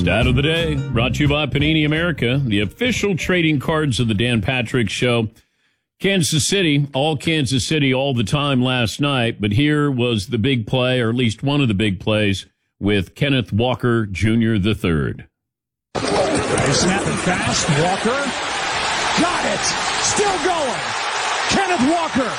Stat of the day, brought to you by Panini America, the official trading cards of the Dan Patrick Show. Kansas City all the time last night, but here was the big play, or at least one of the big plays, with Kenneth Walker Jr. III. They snap it fast. Walker got it. Still going. Kenneth Walker.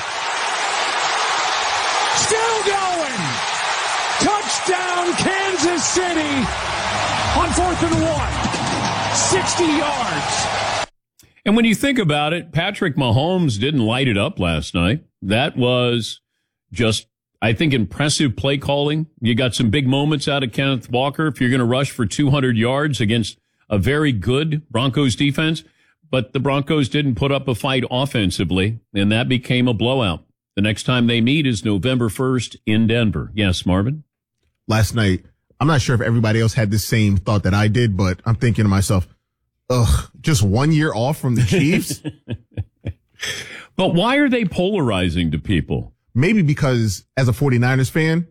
Still going. Touchdown, Kansas City on 4th and 1. 60 yards. And when you think about it, Patrick Mahomes didn't light it up last night. That was just, I think, impressive play calling. You got some big moments out of Kenneth Walker if you're going to rush for 200 yards against a very good Broncos defense. But the Broncos didn't put up a fight offensively, and that became a blowout. The next time they meet is November 1st in Denver. Yes, Marvin? Last night, I'm not sure if everybody else had the same thought that I did, but I'm thinking to myself, just 1 year off from the Chiefs? But why are they polarizing to people? Maybe because as a 49ers fan,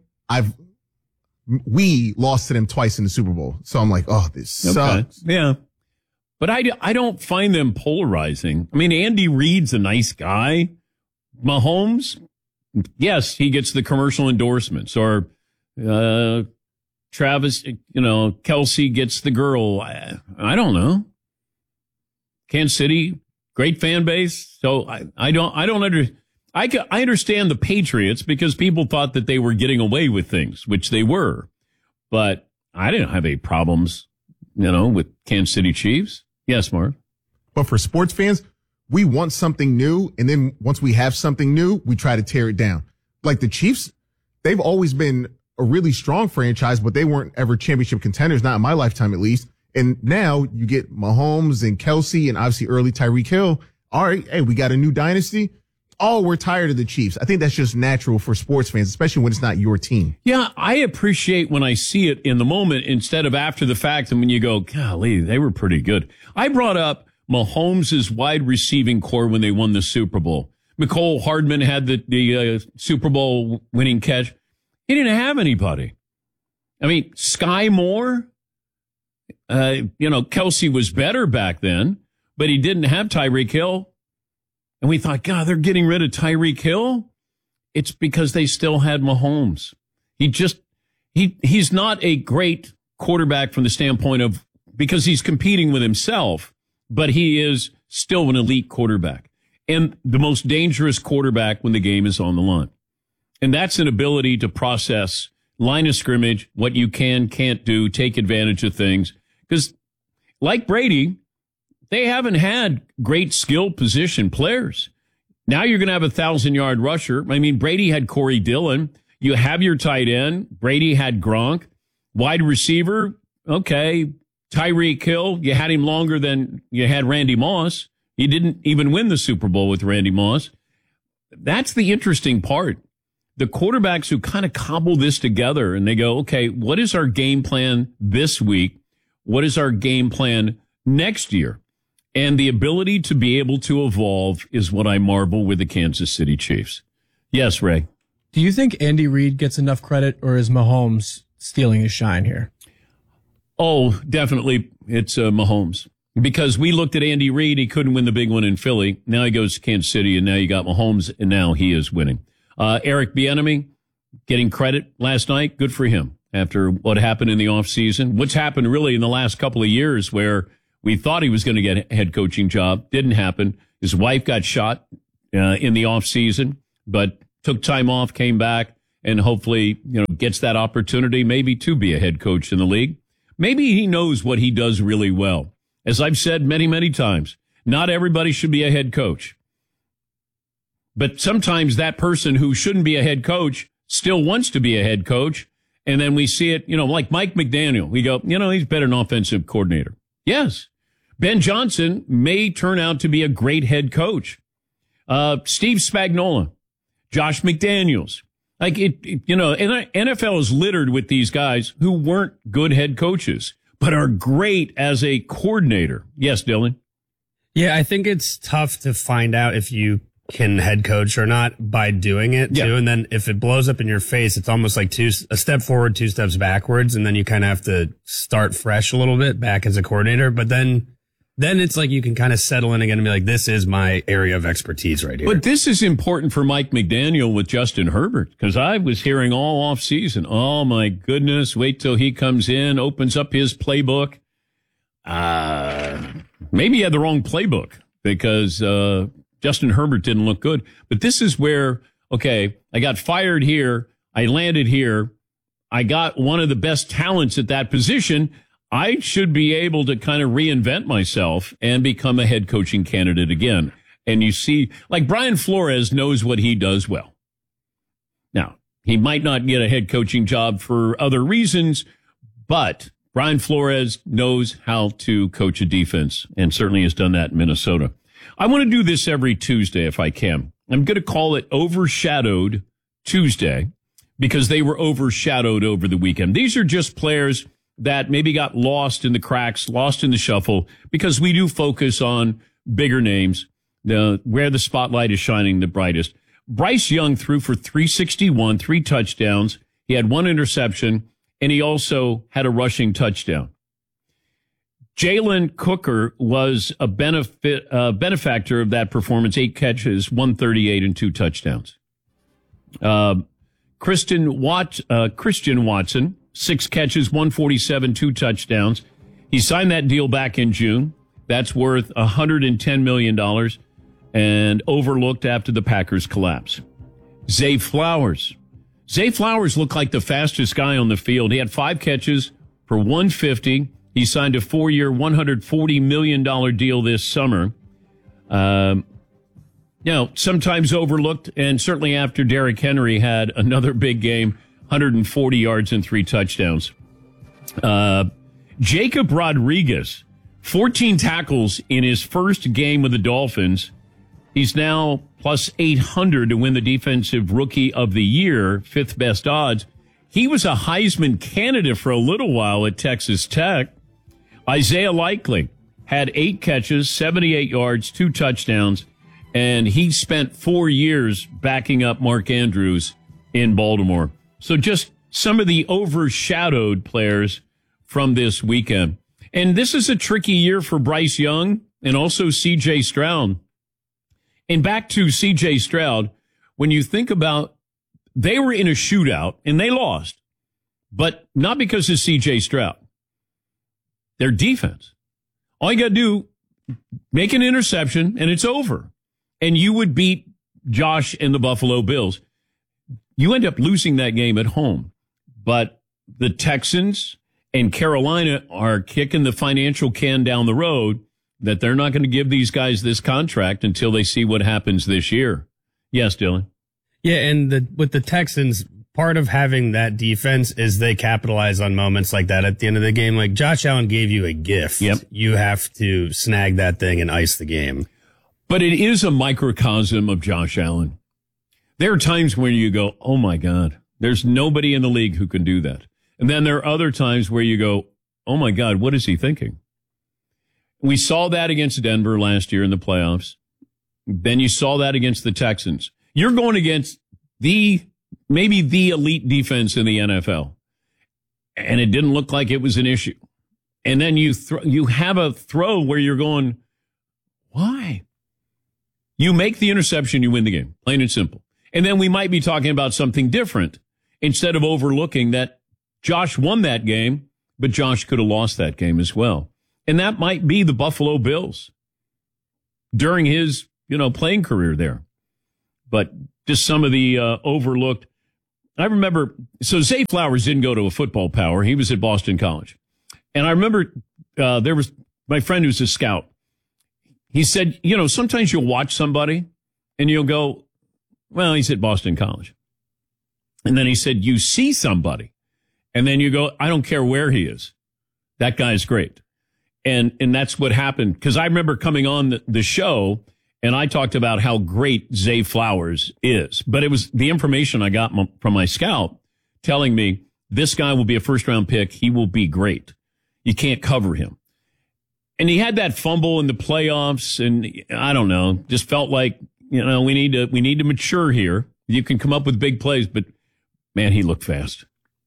we lost to them twice in the Super Bowl. So I'm like, this sucks. Yeah. But I don't find them polarizing. I mean, Andy Reid's a nice guy. Mahomes, yes, he gets the commercial endorsements. Or Travis, Kelsey gets the girl. I don't know. Kansas City, great fan base. So I understand the Patriots because people thought that they were getting away with things, which they were. But I didn't have any problems, with Kansas City Chiefs. Yes, Mark. But for sports fans, we want something new. And then once we have something new, we try to tear it down. Like the Chiefs, they've always been a really strong franchise, but they weren't ever championship contenders, not in my lifetime at least. And now you get Mahomes and Kelsey and obviously early Tyreek Hill. All right, hey, we got a new dynasty. We're tired of the Chiefs. I think that's just natural for sports fans, especially when it's not your team. Yeah, I appreciate when I see it in the moment instead of after the fact and when you go, golly, they were pretty good. I brought up Mahomes' wide receiving core when they won the Super Bowl. Mecole Hardman had the Super Bowl winning catch. He didn't have anybody. I mean, Sky Moore, Kelsey was better back then, but he didn't have Tyreek Hill. And we thought, God, they're getting rid of Tyreek Hill. It's because they still had Mahomes. He's not a great quarterback from the standpoint of, because he's competing with himself, but he is still an elite quarterback and the most dangerous quarterback when the game is on the line. And that's an ability to process line of scrimmage, what you can't do, take advantage of things. Because like Brady, they haven't had great skill position players. Now you're going to have a 1,000-yard rusher. I mean, Brady had Corey Dillon. You have your tight end. Brady had Gronk. Wide receiver, okay. Tyreek Hill, you had him longer than you had Randy Moss. You didn't even win the Super Bowl with Randy Moss. That's the interesting part. The quarterbacks who kind of cobble this together and they go, okay, what is our game plan this week? What is our game plan next year? And the ability to be able to evolve is what I marvel with the Kansas City Chiefs. Yes, Ray. Do you think Andy Reid gets enough credit, or is Mahomes stealing his shine here? Oh, definitely it's Mahomes. Because we looked at Andy Reid, he couldn't win the big one in Philly. Now he goes to Kansas City, and now you got Mahomes, and now he is winning. Eric Bieniemy getting credit last night. Good for him after what happened in the offseason. What's happened really in the last couple of years where we thought he was going to get a head coaching job. Didn't happen. His wife got shot in the offseason, but took time off, came back, and hopefully gets that opportunity maybe to be a head coach in the league. Maybe he knows what he does really well. As I've said many, many times, not everybody should be a head coach. But sometimes that person who shouldn't be a head coach still wants to be a head coach. And then we see it, like Mike McDaniel. We go, he's better an offensive coordinator. Yes. Ben Johnson may turn out to be a great head coach. Steve Spagnuolo, Josh McDaniels. Like NFL is littered with these guys who weren't good head coaches, but are great as a coordinator. Yes, Dylan. Yeah, I think it's tough to find out if you can head coach or not by doing it too. And then if it blows up in your face, it's almost like a step forward, 2 steps backwards. And then you kind of have to start fresh a little bit back as a coordinator. But then it's like you can kind of settle in again and be like, this is my area of expertise right here. But this is important for Mike McDaniel with Justin Herbert, because I was hearing all off season, oh my goodness, wait till he comes in, opens up his playbook. Maybe he had the wrong playbook because Justin Herbert didn't look good. But this is where, okay, I got fired here. I landed here. I got one of the best talents at that position. I should be able to kind of reinvent myself and become a head coaching candidate again. And you see, like Brian Flores knows what he does well. Now, he might not get a head coaching job for other reasons, but Brian Flores knows how to coach a defense and certainly has done that in Minnesota. I want to do this every Tuesday if I can. I'm going to call it Overshadowed Tuesday because they were overshadowed over the weekend. These are just players that maybe got lost in the cracks, lost in the shuffle, because we do focus on bigger names, where the spotlight is shining the brightest. Bryce Young threw for 361, 3 touchdowns. He had 1 interception, and he also had a rushing touchdown. Jalen Cooker was a benefactor of that performance, 8 catches, 138, and 2 touchdowns. Christian Watson, 6 catches, 147, 2 touchdowns. He signed that deal back in June. That's worth $110 million and overlooked after the Packers collapse. Zay Flowers. Zay Flowers looked like the fastest guy on the field. He had 5 catches for 150. He signed a 4-year, $140 million deal this summer. Sometimes overlooked, and certainly after Derrick Henry had another big game, 140 yards and 3 touchdowns. Jacob Rodriguez, 14 tackles in his first game with the Dolphins. He's now plus 800 to win the Defensive Rookie of the Year, 5th best odds. He was a Heisman candidate for a little while at Texas Tech. Isaiah Likely had 8 catches, 78 yards, 2 touchdowns, and he spent 4 years backing up Mark Andrews in Baltimore. So just some of the overshadowed players from this weekend. And this is a tricky year for Bryce Young and also C.J. Stroud. And back to C.J. Stroud, when you think about, they were in a shootout and they lost, but not because of C.J. Stroud. Their defense. All you got to do, make an interception and it's over. And you would beat Josh and the Buffalo Bills. You end up losing that game at home. But the Texans and Carolina are kicking the financial can down the road that they're not going to give these guys this contract until they see what happens this year. Yes, Dylan. Yeah, and with the Texans, part of having that defense is they capitalize on moments like that at the end of the game. Like Josh Allen gave you a gift. Yep. You have to snag that thing and ice the game. But it is a microcosm of Josh Allen. There are times when you go, oh my God, there's nobody in the league who can do that. And then there are other times where you go, oh my God, what is he thinking? We saw that against Denver last year in the playoffs. Then you saw that against the Texans. You're going against maybe the elite defense in the NFL. And it didn't look like it was an issue. And then you have a throw where you're going, why? You make the interception, you win the game, plain and simple. And then we might be talking about something different instead of overlooking that Josh won that game, but Josh could have lost that game as well. And that might be the Buffalo Bills during his, playing career there. But just some of the overlooked. I remember, so Zay Flowers didn't go to a football power. He was at Boston College. And I remember there was my friend who's a scout. He said, sometimes you'll watch somebody and you'll go, well, he's at Boston College. And then he said, you see somebody and then you go, I don't care where he is. That guy's great. And that's what happened. Because I remember coming on the show and I talked about how great Zay Flowers is. But it was the information I got from my scout telling me this guy will be a first-round pick. He will be great. You can't cover him. And he had that fumble in the playoffs, and I don't know, just felt like we need to mature here. You can come up with big plays, but man, he looked fast.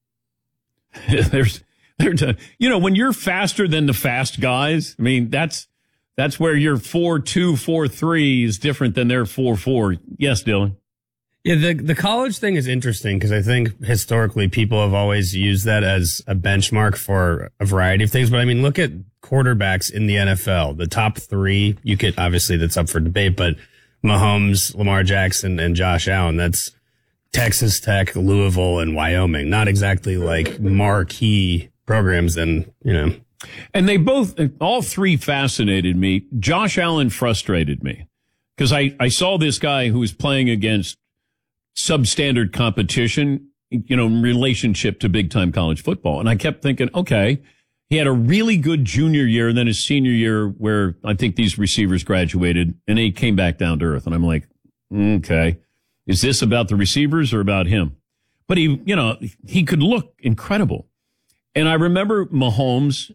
When you're faster than the fast guys, I mean, that's where your 4.2, 4.3 is different than their 4.4. Yes, Dylan. Yeah, the college thing is interesting because I think historically people have always used that as a benchmark for a variety of things. But I mean, look at quarterbacks in the NFL. The top three, you could obviously that's up for debate, but Mahomes, Lamar Jackson, and Josh Allen. That's Texas Tech, Louisville, and Wyoming. Not exactly like marquee programs, and And they all three fascinated me. Josh Allen frustrated me because I saw this guy who was playing against substandard competition, in relationship to big time college football. And I kept thinking, okay, he had a really good junior year and then his senior year where I think these receivers graduated and he came back down to earth. And I'm like, okay, is this about the receivers or about him? But he could look incredible. And I remember Mahomes,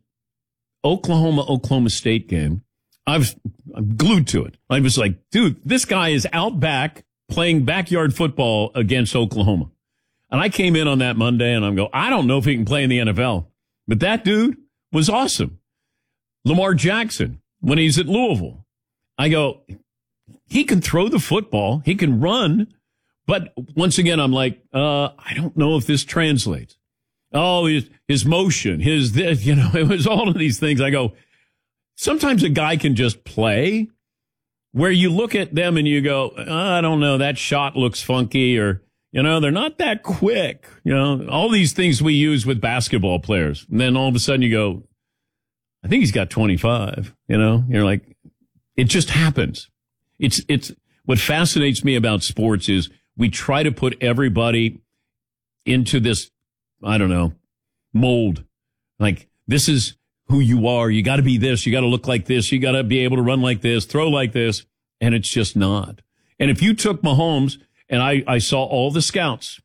Oklahoma State game. I'm glued to it. I was like, dude, this guy is out back playing backyard football against Oklahoma. And I came in on that Monday and I don't know if he can play in the NFL, but that dude was awesome. Lamar Jackson, when he's at Louisville, I go, he can throw the football. He can run. But once again, I'm like, I don't know if this translates. Oh, his motion, it was all of these things. I go, sometimes a guy can just play where you look at them and you go, I don't know, that shot looks funky or, they're not that quick. All these things we use with basketball players. And then all of a sudden you go, I think he's got 25, you're like, it just happens. It's what fascinates me about sports is we try to put everybody into this, I don't know, mold. Like, this is who you are. You got to be this. You got to look like this. You got to be able to run like this, throw like this. And it's just not. And if you took Mahomes, and I saw all the scouts,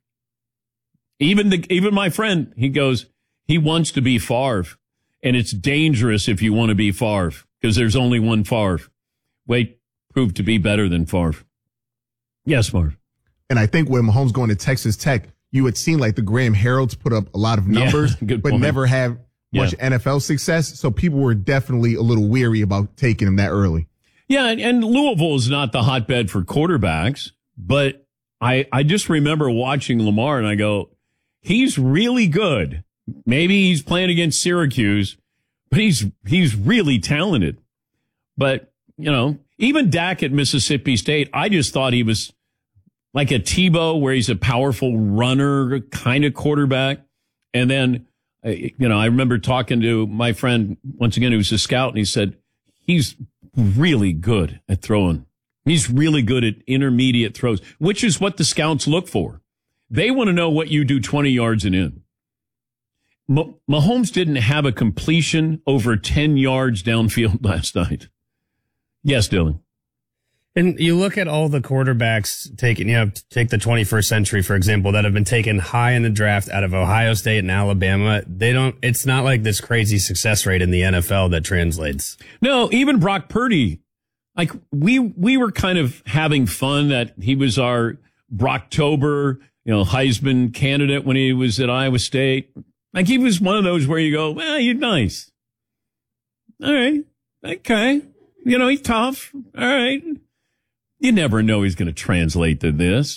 even my friend, he goes, he wants to be Favre. And it's dangerous if you want to be Favre because there's only one Favre. Wait, proved to be better than Favre. Yes, Favre. And I think when Mahomes going to Texas Tech, you had seen like the Graham Heralds put up a lot of numbers, but point. never have much NFL success. So people were definitely a little weary about taking him that early. Yeah, and Louisville is not the hotbed for quarterbacks, but I just remember watching Lamar and I go, he's really good. Maybe he's playing against Syracuse, but he's really talented. But, even Dak at Mississippi State, I just thought he was like a Tebow where he's a powerful runner kind of quarterback. And then, I remember talking to my friend, once again, who was a scout, and he said, he's really good at throwing. He's really good at intermediate throws, which is what the scouts look for. They want to know what you do 20 yards and in. Mahomes didn't have a completion over 10 yards downfield last night. Yes, Dylan. And you look at all the quarterbacks taken, take the 21st century, for example, that have been taken high in the draft out of Ohio State and Alabama. It's not like this crazy success rate in the NFL that translates. No, even Brock Purdy, like we were kind of having fun that he was our Brocktober, Heisman candidate when he was at Iowa State. Like he was one of those where you go, well, you're nice. All right. Okay. He's tough. All right. You never know he's going to translate to this.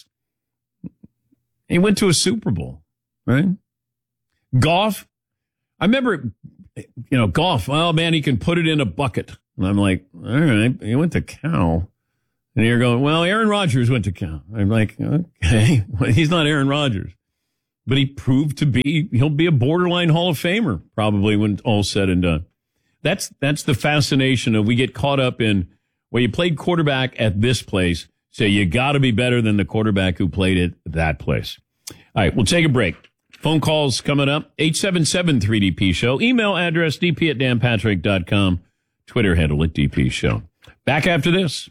He went to a Super Bowl, right? Goff. I remember, Goff, oh man, he can put it in a bucket. And I'm like, all right, he went to Cal. And you're going, well, Aaron Rodgers went to Cal. I'm like, okay, well, he's not Aaron Rodgers. But he proved he'll be a borderline Hall of Famer probably when all's said and done. That's the fascination of we get caught up in, well, you played quarterback at this place, so you got to be better than the quarterback who played at that place. All right, we'll take a break. Phone calls coming up, 877-3DP Show. Email address, dp@danpatrick.com. Twitter handle at DP Show. Back after this.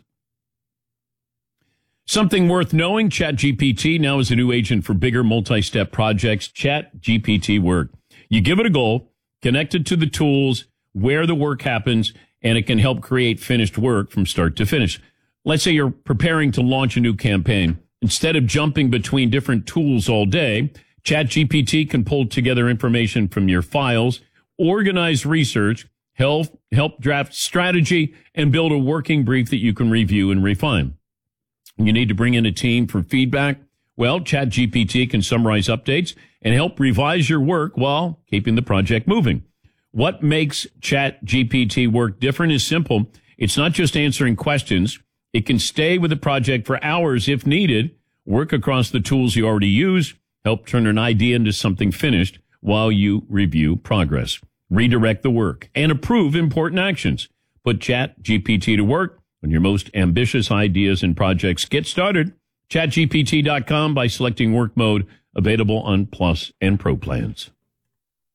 Something worth knowing, ChatGPT now is a new agent for bigger multi-step projects. ChatGPT Work. You give it a goal, connect it to the tools, where the work happens, and it can help create finished work from start to finish. Let's say you're preparing to launch a new campaign. Instead of jumping between different tools all day, ChatGPT can pull together information from your files, organize research, help draft strategy, and build a working brief that you can review and refine. You need to bring in a team for feedback. Well, ChatGPT can summarize updates and help revise your work while keeping the project moving. What makes ChatGPT work different is simple. It's not just answering questions. It can stay with the project for hours if needed, work across the tools you already use, help turn an idea into something finished while you review progress, redirect the work, and approve important actions. Put ChatGPT to work on your most ambitious ideas and projects. Get started. ChatGPT.com by selecting work mode, available on Plus and Pro plans.